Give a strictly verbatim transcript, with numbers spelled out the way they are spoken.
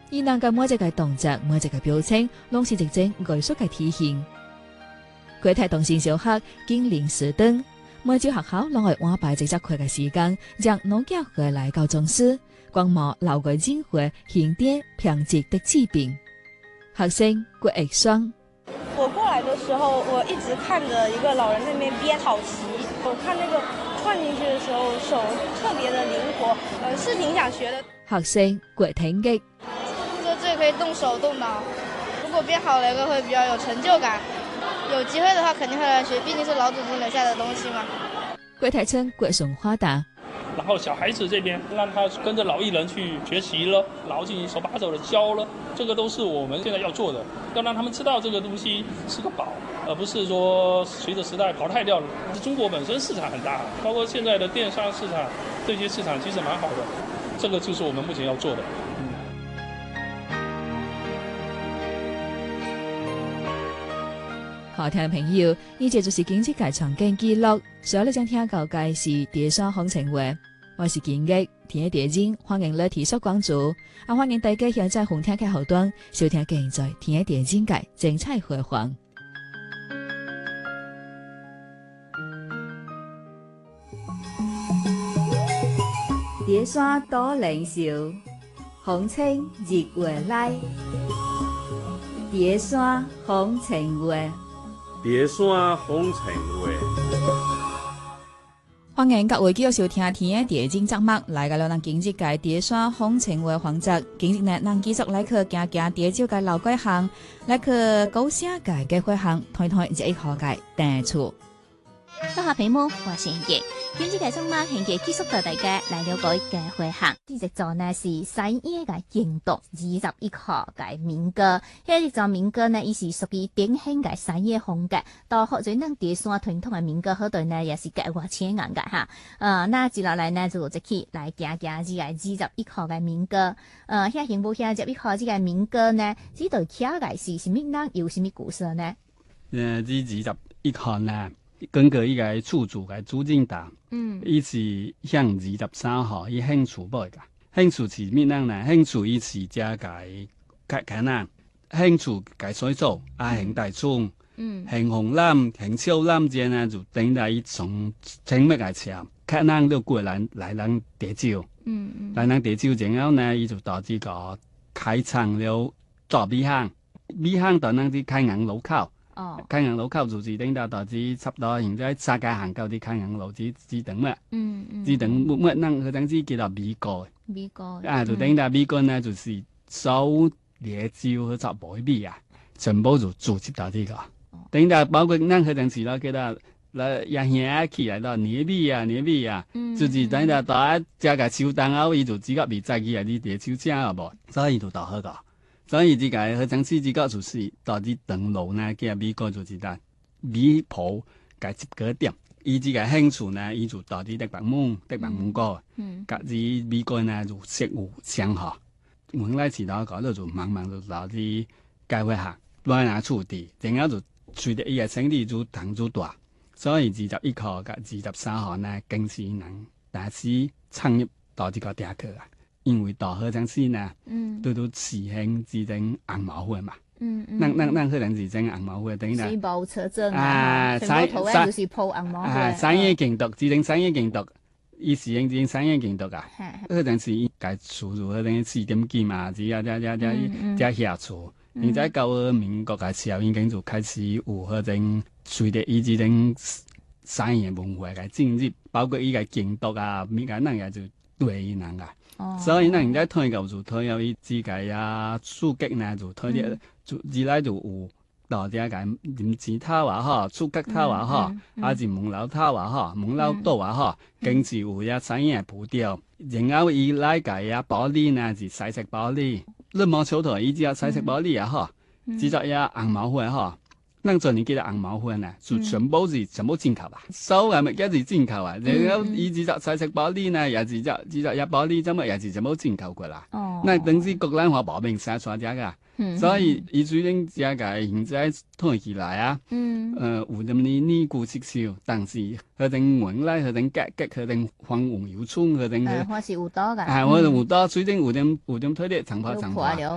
伊能嘅每一個動作、每一個表情，攏是一種藝術嘅體現。國泰同心小學經臨時燈，每朝學校攏會安排一節課嘅時間，讓農教回來教宗師，觀摩老國進會現代品質的治病。學生郭毅雙， 我過來的時候，我一直看着一個老人在那邊編草旗，我看那個換進去的時候手特別的靈活，呃，是挺想學的。 學生郭挺吉， 這這可以動手動腦，如果編好了一個會比較有成就感。有機會的話肯定會來學，畢竟是老祖宗留下的東西嘛。 郭台稱郭順花達， 然後小孩子這邊讓他跟着老藝人去學習了，然後進行手把手的教了，這個都是我們現在要做的，要讓他們知道這個東西是個寶，而不是說隨着時代淘汰掉了。中國本身市場很大，包括現在的電商市場，這些市場其實蠻好的，這個就是我們目前要做的。 好聽嘅朋友，呢隻就是經濟界場景記錄。所以你想聽到嘅是第三行情話，我是建吉，聽一點鐘，歡迎你提出關注，啊歡迎大家現在紅聽嘅後端收聽現在聽一點鐘嘅精彩回放。碟山多靈秀，風清日月來，碟山風情話。 碟山風情話， 歡迎各位繼續收聽天嘅碟經節目，來到了咱經濟界碟山風情話環節，經濟呢，咱繼續來去行行碟酒嘅老街巷，來去高聲界嘅會巷，睇睇這一號嘅訂厝。 多下皮毛，我是賢傑，經濟界節目賢傑繼續帶大家來了解嘅會巷。呢隻座呢是三葉嘅營獨二十一號嘅民歌，呢隻座民歌呢，伊是屬於典型嘅三葉風格，到學咗咱碟山傳統嘅民歌好多呢，也是格外搶眼嘅哈。呃，那接落來呢就即起來行行呢個二十一號嘅民歌。呃，遐行無遐二十一號呢個民歌呢，呢度騎嘅是什麼人，有什麼故事呢？ 呃，呢二十一號呢？根據依個厝主嘅朱正達，嗯，伊是向二十三號伊興厝買噶，興厝是咩人呢？興厝伊是只個客客人，興厝個水做啊，興大厝，嗯，興紅藍、興超藍隻呢就等於伊從整乜個車，客人都過來來人碟酒，嗯嗯，來人碟酒然後呢，伊就到呢個開廠了做米行，米行到人啲開銀路口。哦，開銀路口就是等到到至差不多，現在三街行到啲開銀路至至等乜？嗯嗯，至等乜乜人佢等至叫做米糕。米糕啊，就等到米糕呢，就是收椰椒去做梅米啊，全部就組織到呢個。等到包括人佢等時咯，叫做來一下起來到糯米啊糯米啊，就是等到到一隻個手燈後，伊就自己未再去啊啲椰椒正啊無，所以就到好個。所以呢個佢整次呢個就是到啲長路呢，叫米糕就是得米鋪嘅一個點。伊呢個興厝呢，伊就到啲德白門德白門個，隔啲米糕呢就食有相合。原來時頭搞到就慢慢就到啲街會行，來拿厝地，然後就隨着伊個生意就tăng就大。所以二十一號甲二十三號呢，更是能大肆參入到呢個地區啊。因為大河陣時呢，嗯，都都時興至整銀毛會嘛，嗯嗯，咱咱咱可能是整銀毛會，等於啦，水毛車陣啊，全部圖案就是鋪銀毛會，啊，產業競獨，至整產業競獨，伊時興至整產業競獨啊，嗰陣時伊介厝住嗰陣四點幾嘛，只啊只只只只下厝，現在到咗民國嘅時候，已經就開始有嗰種隨着伊至整產業文化嘅進入，包括伊個競獨啊，每個人也就對伊人啊。哦、所以呢，人家推舊就推有啲自己啊，書籍呢就推啲，就自來就有到啲個點子他話嗬，書籍他話嗬，還是門樓他話嗬，門樓多話嗬，更是有一產業鋪掉，然後伊來個啊玻璃呢是彩色玻璃，你冇瞅頭，伊只有彩色玻璃啊嗬，只只一銀毛灰嗬。咱做年記得銀毛灰呢，就全部是全部進口啊，所有物件是進口啊。然後伊只只彩色玻璃呢，也是只只只一玻璃，怎麼也是全部進口過啦。哦，那等於國內話保命生出嚟個，所以伊最近只個現在推起來啊，嗯，呃，有啲呢呢股息少，但是佢哋原來佢哋價格佢哋黃黃油蔥佢哋，係我是有多㗎，係我有多，最近有點有點推啲長跑長跑。